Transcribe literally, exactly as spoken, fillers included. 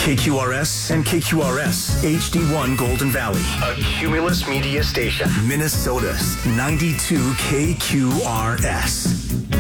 K Q R S and K Q R S H D one Golden Valley, a Cumulus Media station, Minnesota's ninety-two K Q R S.